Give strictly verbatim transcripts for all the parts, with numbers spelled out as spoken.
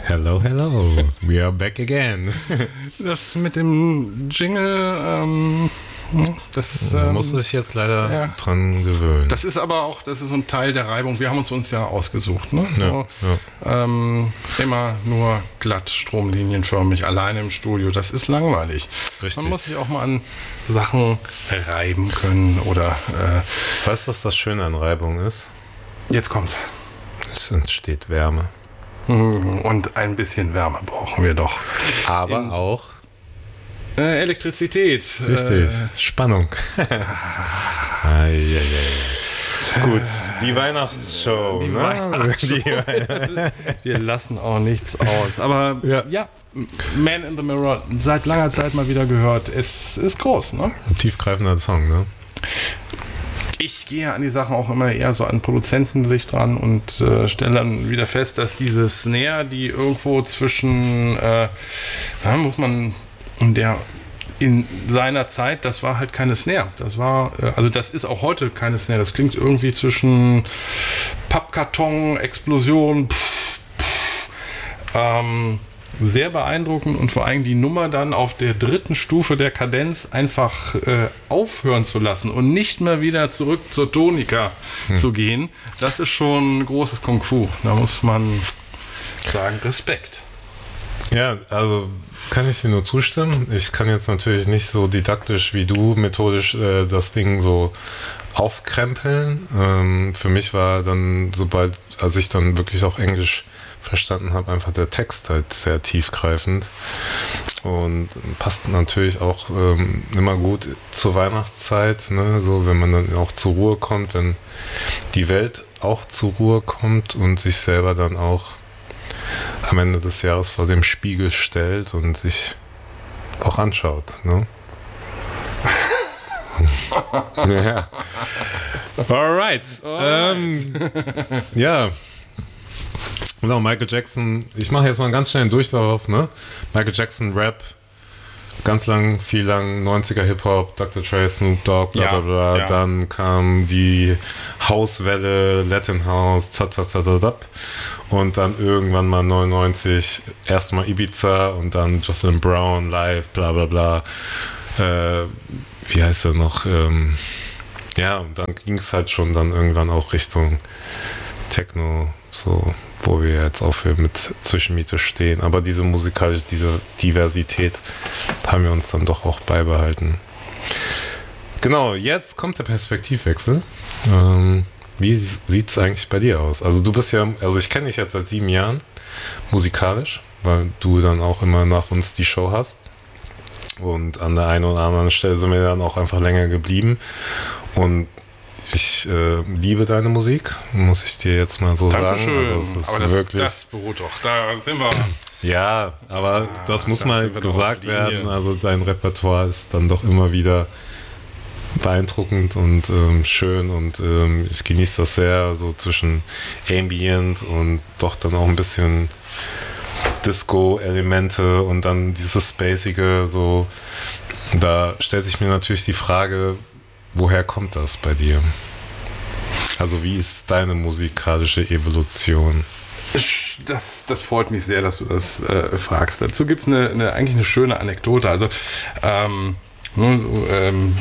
Hello, hello. We are back again. Das mit dem Jingle, ähm, das... Da ähm, musst du dich jetzt leider ja. dran gewöhnen. Das ist aber auch, das ist so ein Teil der Reibung. Wir haben uns uns ja ausgesucht, ne? So, ja, ja. Ähm, immer nur glatt, stromlinienförmig, alleine im Studio. Das ist langweilig. Richtig. Man muss sich auch mal an Sachen reiben können oder... Äh, weißt du, was das Schöne an Reibung ist? Jetzt kommt's. Es entsteht Wärme. Und ein bisschen Wärme brauchen wir doch. Aber In, auch äh, Elektrizität. Richtig, äh, Spannung. ah, ja, ja, ja. Gut, die Weihnachtsshow. Die ne? Weihnachtsshow. Die Weihnacht- Wir lassen auch nichts aus. Aber Ja. ja. Man in the Mirror, seit langer Zeit mal wieder gehört. Es ist groß, ne? Ein tiefgreifender Song, ne? Ich gehe an die Sachen auch immer eher so an Produzentensicht dran und äh, stelle dann wieder fest, dass diese Snare, die irgendwo zwischen, äh, ja, muss man in der in seiner Zeit, das war halt keine Snare. Das war, äh, also das ist auch heute keine Snare. Das klingt irgendwie zwischen Pappkarton, Explosion, pff, pff, ähm, sehr beeindruckend und vor allem die Nummer dann auf der dritten Stufe der Kadenz einfach äh, aufhören zu lassen und nicht mehr wieder zurück zur Tonika hm. zu gehen, das ist schon großes Kung Fu. Da muss man sagen, Respekt. Ja, also kann ich dir nur zustimmen. Ich kann jetzt natürlich nicht so didaktisch wie du methodisch äh, das Ding so aufkrempeln. Ähm, für mich war dann, sobald, als ich dann wirklich auch Englisch verstanden habe, einfach der Text halt sehr tiefgreifend und passt natürlich auch ähm, immer gut zur Weihnachtszeit, ne? So wenn man dann auch zur Ruhe kommt, wenn die Welt auch zur Ruhe kommt und sich selber dann auch am Ende des Jahres vor dem Spiegel stellt und sich auch anschaut, ne? Ja. Alright. Alright. Ähm, ja. Genau, Michael Jackson, ich mache jetzt mal einen ganz schnellen Durchlauf, ne? Michael Jackson, Rap, ganz lang, viel lang, neunziger Hip-Hop, Doktor Dre, Snoop Dogg, bla bla bla. Ja, ja. Dann kam die House-Welle, Latin House, zatatatatat. Und dann irgendwann mal neunundneunzig, erstmal Ibiza und dann Jocelyn Brown, live, bla bla bla. Äh, wie heißt er noch? Ähm, ja, und dann ging es halt schon dann irgendwann auch Richtung Techno, so, wo wir jetzt auch für mit Zwischenmiete stehen. Aber diese musikalische, diese Diversität haben wir uns dann doch auch beibehalten. Genau, jetzt kommt der Perspektivwechsel. Ähm, wie sieht es eigentlich bei dir aus? Also du bist ja, also ich kenne dich jetzt seit sieben Jahren musikalisch, weil du dann auch immer nach uns die Show hast. Und an der einen oder anderen Stelle sind wir dann auch einfach länger geblieben. Und ich äh, liebe deine Musik, muss ich dir jetzt mal so Dankeschön. sagen. Also es ist aber das, wirklich, das beruht doch. Da sind wir. ja, aber Ah, das muss da mal sind wir doch gesagt auf Linie. werden. Also dein Repertoire ist dann doch immer wieder beeindruckend und ähm, schön und ähm, ich genieße das sehr, so zwischen Ambient und doch dann auch ein bisschen Disco-Elemente und dann dieses Spacige, so. Da stellt sich mir natürlich die Frage, woher kommt das bei dir? Also wie ist deine musikalische Evolution? Das, das freut mich sehr, dass du das äh, fragst. Dazu gibt es eine, eine, eigentlich eine schöne Anekdote. Also ähm, nur so, ähm,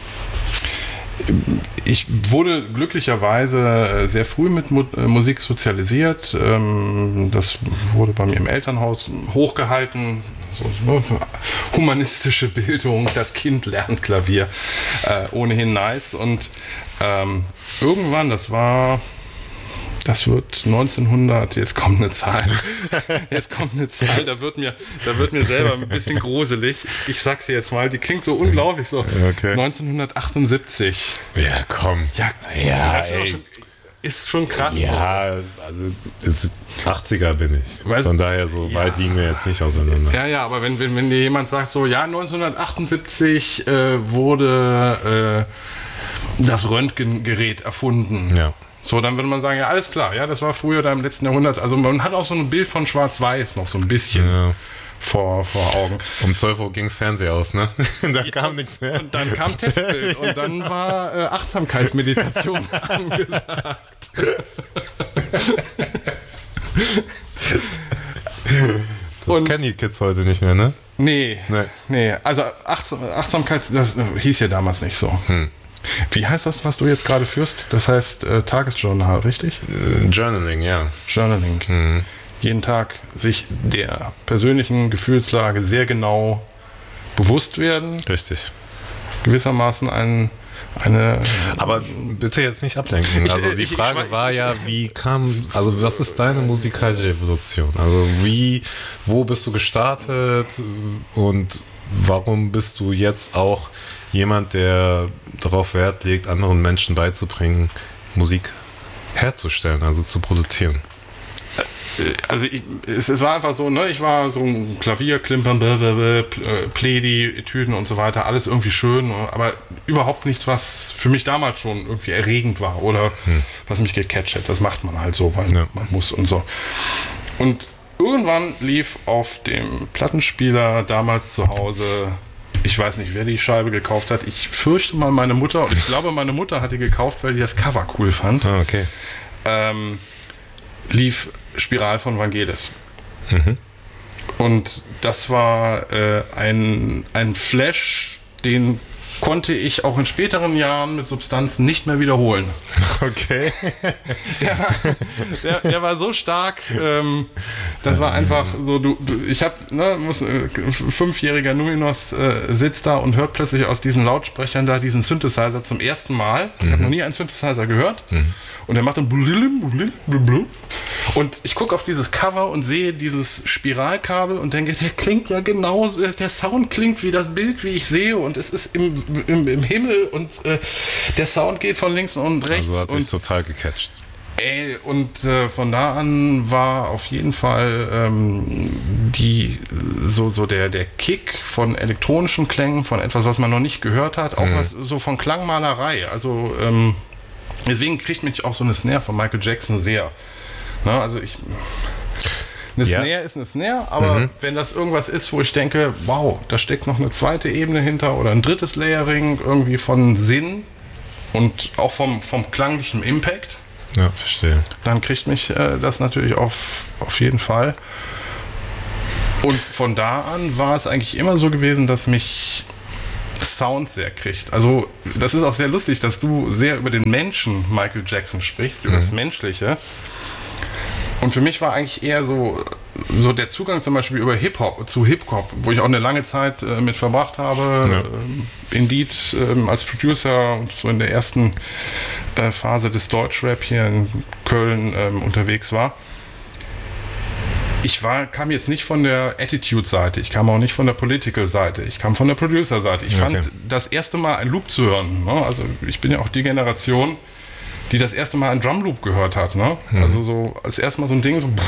ich wurde glücklicherweise sehr früh mit Mu- Musik sozialisiert. Ähm, das wurde bei mir im Elternhaus hochgehalten. So, so, humanistische Bildung, das Kind lernt Klavier. Äh, ohnehin nice. Und ähm, irgendwann, das war... Das wird neunzehnhundert, jetzt kommt eine Zahl, jetzt kommt eine Zahl, da wird mir, da wird mir selber ein bisschen gruselig. Ich sag's dir jetzt mal, die klingt so unglaublich so. Okay. neunzehnhundertachtundsiebzig. Ja, komm. Ja, Ja, das ist, ey. auch schon, ist schon krass. Ja, also jetzt achtziger bin ich. Weißt- Von daher, so weit liegen wir jetzt nicht auseinander. Ja, ja, aber wenn, wenn, wenn dir jemand sagt, so, ja, neunzehnhundertachtundsiebzig äh, wurde äh, das Röntgengerät erfunden. Ja. So, dann würde man sagen, ja, alles klar, ja, das war früher da im letzten Jahrhundert. Also man hat auch so ein Bild von Schwarz-Weiß noch so ein bisschen Ja. vor, vor Augen. Um zwölf Uhr ging's Fernseher aus, ne? Da kam nichts mehr. Und dann kam Testbild und dann war äh, Achtsamkeitsmeditation angesagt. Das und, kennen die Kids heute nicht mehr, ne? Nee, nee, nee. Also Achtsam, Achtsamkeit, das hieß ja damals nicht so. Hm. Wie heißt das, was du jetzt gerade führst? Das heißt äh, Tagesjournal, richtig? Äh, Journaling, ja. Journaling. Hm. Jeden Tag sich der persönlichen Gefühlslage sehr genau bewusst werden. Richtig. Gewissermaßen ein, eine... Aber bitte jetzt nicht ablenken. Ich, also die ich, Frage ich, war ja, wie kam... Also was ist deine musikalische Evolution? Also wie, wo bist du gestartet und warum bist du jetzt auch jemand, der darauf Wert legt, anderen Menschen beizubringen, Musik herzustellen, also zu produzieren? Also ich, es, es war einfach so, ne, ich war so ein Klavier, Klimpern, Pledi, Etüden und so weiter, alles irgendwie schön, aber überhaupt nichts, was für mich damals schon irgendwie erregend war oder hm. was mich gecatcht hat. Das macht man halt so, weil ja. man muss und so. Und irgendwann lief auf dem Plattenspieler damals zu Hause, ich weiß nicht, wer die Scheibe gekauft hat, ich fürchte mal meine Mutter, und ich glaube, meine Mutter hat die gekauft, weil die das Cover cool fand. Ah, okay. Ähm, lief Spiral von Vangelis. Mhm. Und das war äh, ein, ein Flash, den konnte ich auch in späteren Jahren mit Substanzen nicht mehr wiederholen. Okay. Der war, der, der war so stark, ähm, das war einfach so, du, du ich habe, ne, muss, äh, fünfjähriger Numinos äh, sitzt da und hört plötzlich aus diesen Lautsprechern da diesen Synthesizer zum ersten Mal. Mhm. Ich habe noch nie einen Synthesizer gehört. Mhm. Und er macht dann und ich gucke auf dieses Cover und sehe dieses Spiralkabel und denke, der klingt ja genauso, der Sound klingt wie das Bild, wie ich sehe, und es ist im, im, im Himmel und äh, der Sound geht von links und rechts. Also hat sich und, total gecatcht. Ey, und äh, von da an war auf jeden Fall ähm, die so, so der, der Kick von elektronischen Klängen, von etwas, was man noch nicht gehört hat, auch mhm. was so von Klangmalerei, also ähm, deswegen kriegt mich auch so eine Snare von Michael Jackson sehr. Na, also ich. Eine ja. Snare ist eine Snare, aber mhm. wenn das irgendwas ist, wo ich denke, wow, da steckt noch eine zweite Ebene hinter oder ein drittes Layering irgendwie von Sinn und auch vom, vom klanglichen Impact. Ja, verstehe. Dann kriegt mich äh, das natürlich auf, auf jeden Fall. Und von da an war es eigentlich immer so gewesen, dass mich Sound sehr kriegt. Also das ist auch sehr lustig, dass du sehr über den Menschen Michael Jackson sprichst, über mhm. das Menschliche. Und für mich war eigentlich eher so, so der Zugang zum Beispiel über Hip-Hop, zu Hip-Hop, wo ich auch eine lange Zeit äh, mit verbracht habe, ja. ähm, Indeed ähm, als Producer und so in der ersten äh, Phase des Deutschrap hier in Köln ähm, unterwegs war. Ich war, kam jetzt nicht von der Attitude-Seite, ich kam auch nicht von der Political-Seite, ich kam von der Producer-Seite. Ich okay. fand das erste Mal ein Loop zu hören, ne? Also ich bin ja auch die Generation, die das erste Mal einen Drumloop gehört hat, ne? Mhm. Also so als erste Mal so ein Ding, so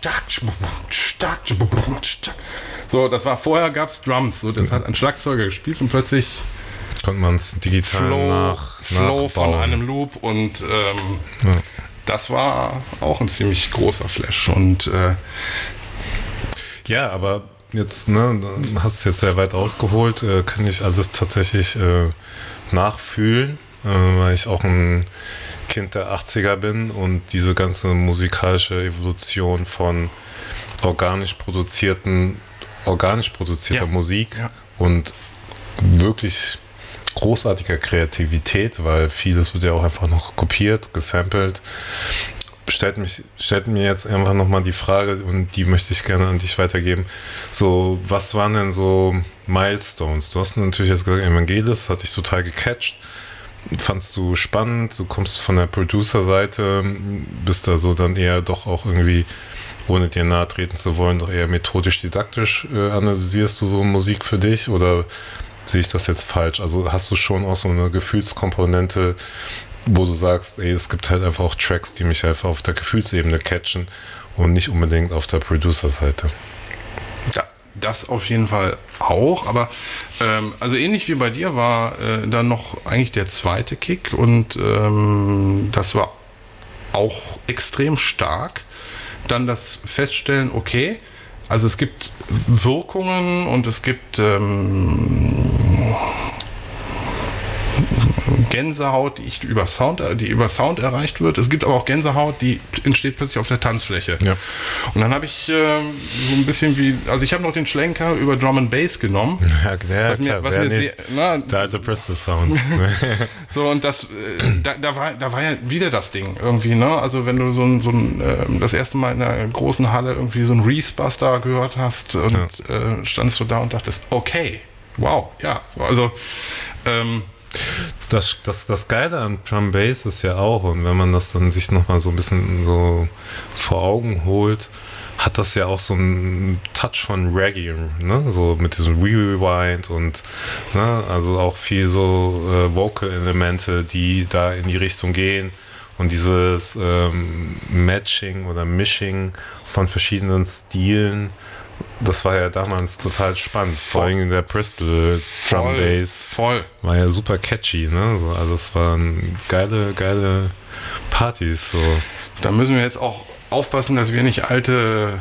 so, das war, vorher gab es Drums, so, das hat ein Schlagzeuger gespielt und plötzlich konnte man es digital Flow, nach, Flow von einem Loop und ähm, ja. das war auch ein ziemlich großer Flash und äh, ja, aber jetzt, ne, hast es jetzt sehr weit ausgeholt, äh, kann ich alles tatsächlich äh, nachfühlen, äh, weil ich auch ein Kind der achtziger bin und diese ganze musikalische Evolution von organisch produzierten, organisch produzierter ja. Musik ja. und wirklich großartiger Kreativität, weil vieles wird ja auch einfach noch kopiert, gesampelt. Stellt, mich, stellt mir jetzt einfach nochmal die Frage, und die möchte ich gerne an dich weitergeben. So, was waren denn so Milestones? Du hast natürlich jetzt gesagt, Vangelis hat dich total gecatcht. Fandst du spannend? Du kommst von der Producer-Seite, bist da so dann eher doch auch irgendwie, ohne dir nahe treten zu wollen, doch eher methodisch-didaktisch äh, analysierst du so Musik für dich, oder sehe ich das jetzt falsch? Also hast du schon auch so eine Gefühlskomponente, wo du sagst, ey, es gibt halt einfach auch Tracks, die mich einfach auf der Gefühlsebene catchen und nicht unbedingt auf der Producer-Seite? Ja, das auf jeden Fall auch, aber ähm, also ähnlich wie bei dir war äh, dann noch eigentlich der zweite Kick und ähm, das war auch extrem stark. Dann das Feststellen, okay, also es gibt Wirkungen und es gibt ähm, Gänsehaut, die ich über Sound, die über Sound erreicht wird. Es gibt aber auch Gänsehaut, die entsteht plötzlich auf der Tanzfläche. Ja. Und dann habe ich äh, so ein bisschen wie, also ich habe noch den Schlenker über Drum and Bass genommen. Ja, ja was mir, klar, was wer mir nicht. sehr, na, Der alte Bristol Sounds. so, und das, äh, da, da, war, da war ja wieder das Ding irgendwie, ne? Also wenn du so ein, so ein äh, das erste Mal in einer großen Halle irgendwie so ein Reese-Buster gehört hast und ja. äh, standst du da und dachtest, okay, wow, ja. So, also, ähm, Das, das, das Geile an Drum Bass ist ja auch, und wenn man das dann sich nochmal so ein bisschen so vor Augen holt, hat das ja auch so einen Touch von Reggae, ne? So mit diesem Rewind und ne? Also auch viel so äh, Vocal-Elemente, die da in die Richtung gehen, und dieses ähm, Matching oder Mishing von verschiedenen Stilen. Das war ja damals total spannend. Vor allem in der Bristol Drum Bass. Voll. War ja super catchy, ne? So, also es waren geile, geile Partys. So. Da müssen wir jetzt auch aufpassen, dass wir nicht alte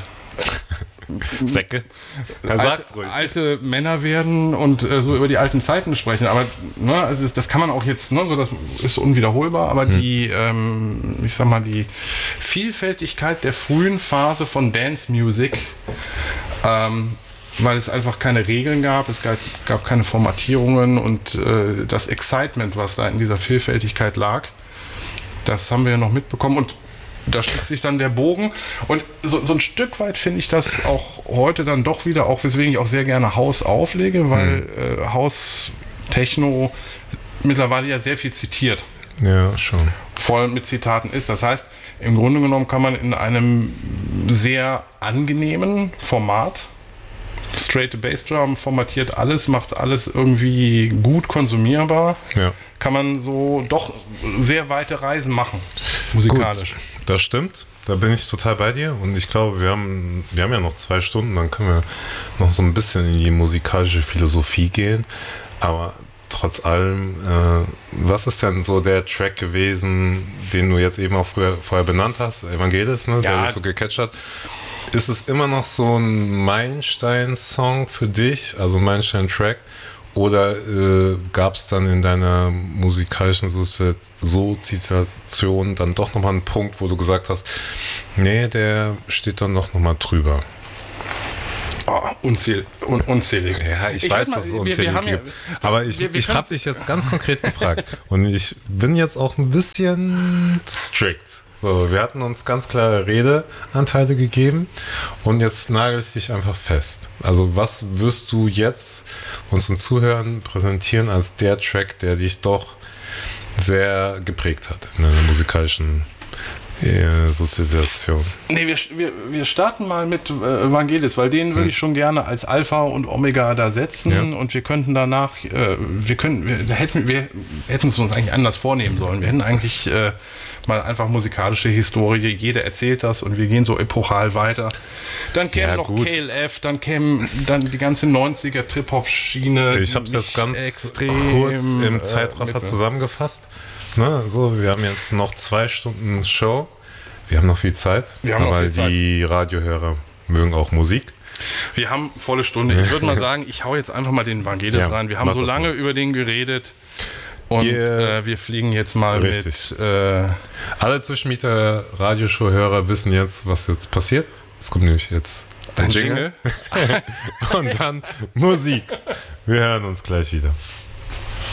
Säcke. Alte, alte Männer werden und äh, so über die alten Zeiten sprechen. Aber ne, also das, das kann man auch jetzt, ne, so das ist unwiederholbar, aber hm. die, ähm, ich sag mal, die Vielfältigkeit der frühen Phase von Dance Music, ähm, weil es einfach keine Regeln gab, es gab, gab keine Formatierungen, und äh, das Excitement, was da in dieser Vielfältigkeit lag, das haben wir ja noch mitbekommen, und da schließt sich dann der Bogen. Und so, so ein Stück weit finde ich das auch heute dann doch wieder, auch weswegen ich auch sehr gerne House auflege, weil mhm. äh, House Techno mittlerweile ja sehr viel zitiert. Ja, schon. Voll mit Zitaten ist. Das heißt, im Grunde genommen kann man in einem sehr angenehmen Format, Straight to Bass Drum, formatiert alles, macht alles irgendwie gut konsumierbar, ja. kann man so doch sehr weite Reisen machen, musikalisch. Gut, das stimmt, da bin ich total bei dir, und ich glaube, wir haben, wir haben ja noch zwei Stunden, dann können wir noch so ein bisschen in die musikalische Philosophie gehen, aber trotz allem, äh, was ist denn so der Track gewesen, den du jetzt eben auch früher, vorher benannt hast, Evangelis, ne, der ja. dich so gecatcht hat? Ist es immer noch so ein Meilenstein-Song für dich, also Meilenstein-Track, oder äh, gab es dann in deiner musikalischen Soziation dann doch nochmal einen Punkt, wo du gesagt hast, nee, der steht dann doch nochmal drüber? Oh, unzähl, un, unzählig. Ja, ich, ich weiß, mal, dass es unzählig wir, wir gibt. Ja, aber ich, wir, wir ich habe dich jetzt ganz konkret gefragt, und ich bin jetzt auch ein bisschen strict. So, wir hatten uns ganz klare Redeanteile gegeben, und jetzt nagel ich dich einfach fest. Also was wirst du jetzt unseren Zuhörern präsentieren als der Track, der dich doch sehr geprägt hat in deiner musikalischen äh, Sozialisation? Nee, wir, wir, wir starten mal mit äh, Evangelis, weil den würde hm. ich schon gerne als Alpha und Omega da setzen, ja. Und wir könnten danach, äh, wir können, wir hätten, wir hätten es uns eigentlich anders vornehmen sollen. Wir hätten eigentlich äh, mal einfach musikalische Historie, jeder erzählt das, und wir gehen so epochal weiter. Dann käme ja, noch gut. K L F, dann käme dann die ganze neunziger Trip-Hop-Schiene. Ich habe es jetzt ganz extrem kurz im äh, Zeitraffer zusammengefasst. Ne, so, wir haben jetzt noch zwei Stunden Show. Wir haben noch viel Zeit, wir haben weil viel Zeit. Die Radiohörer mögen auch Musik. Wir haben volle Stunde. Ich würde mal sagen, ich hau jetzt einfach mal den Evangelis ja, rein. Wir haben so lange mal. über den geredet. Und yeah. äh, wir fliegen jetzt mal Richtig. mit... Äh, Alle Zwischenmieter, Radioshow-Hörer wissen jetzt, was jetzt passiert. Es kommt nämlich jetzt ein Jingle. Und dann Musik. Wir hören uns gleich wieder.